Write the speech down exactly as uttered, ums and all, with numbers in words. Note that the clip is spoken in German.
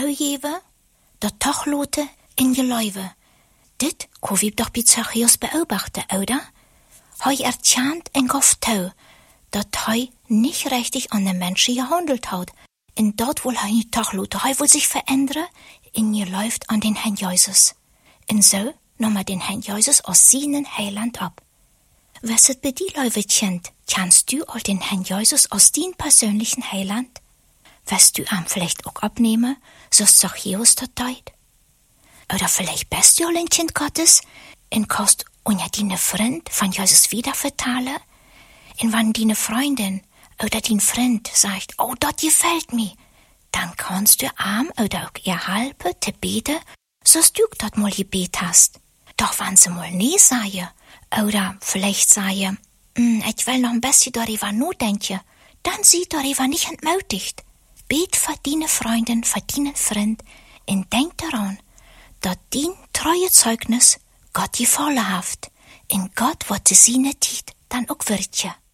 jewe, dat toch lote in je Leuwe. Dit kon we doch bij Zachäus beobachten, oder? Hij erkent en gaf toe, dat hij niet richtig an den Menschen gehandelt hat. En dat wil hij niet toch loten. Hij wil zich verändern en je läuft an den Herrn Jesus. En so nahm er den Herrn Jesus als seinen Heiland ab. Was het bei dir Leuwe kennt, kennst du all den Herrn Jesus als dein persönlichen Heiland? Wirst du ihm vielleicht auch abnehmen, so Zachäus das tat? Oder vielleicht bist du all ein Kind Gottes und kannst unter deine Freund von Jesus wieder vertellen? Und wenn deine Freundin oder dein Freund sagt, oh, das gefällt mir, dann kannst du ihm oder auch ihr helfen, zu beten, so du das mal gebet hast. Doch wenn sie mal nie sagen, oder vielleicht sagen, mm, ich will noch ein bisschen darüber nachdenken, dann sie darüber nicht entmutigt. Bet für deine Freundin, für deinen Freund und denk daran, dass dein treue Zeugnis Gott gefallen hat. Und Gott wird seine Zeit dann auch wirken.